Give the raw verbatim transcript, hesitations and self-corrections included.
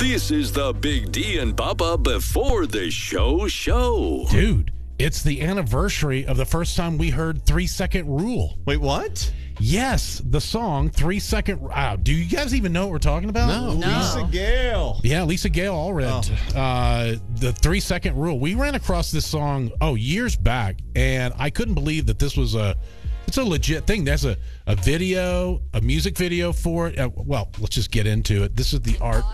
This is the Big D and Papa Before the Show show. Dude, it's the anniversary of the first time we heard Three Second Rule. Wait, what? Yes, the song Three Second. Wow, do you guys even know what we're talking about? No. No. Lisa Gale. Yeah, Lisa Gale Allred. Oh. Uh, the Three Second Rule. We ran across this song, oh, years back, and I couldn't believe that this was a, it's a legit thing. There's a, a video, a music video for it. Uh, well, let's just get into it. This is the art